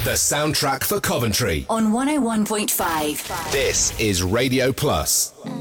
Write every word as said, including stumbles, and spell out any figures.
The soundtrack for Coventry. On one oh one point five. This is Radio Plus.